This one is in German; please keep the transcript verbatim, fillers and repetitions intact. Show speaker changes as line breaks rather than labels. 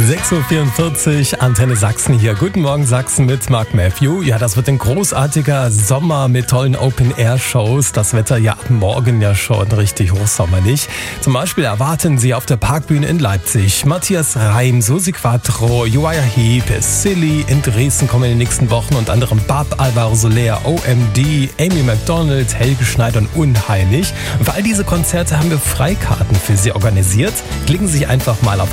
sechs Uhr vierundvierzig, Antenne Sachsen hier. Guten Morgen Sachsen mit Mark Matthew. Ja, das wird ein großartiger Sommer mit tollen Open-Air-Shows. Das Wetter ja ab morgen ja schon richtig hochsommerlich. Zum Beispiel erwarten Sie auf der Parkbühne in Leipzig Matthias Reim, Susi Quattro, Uriah Heep, Silly. In Dresden kommen in den nächsten Wochen unter anderem Bab, Alvaro Soler, O M D, Amy McDonald, Helge Schneider und Unheilig. Und für all diese Konzerte haben wir Freikarten für Sie organisiert. Klicken Sie sich einfach mal auf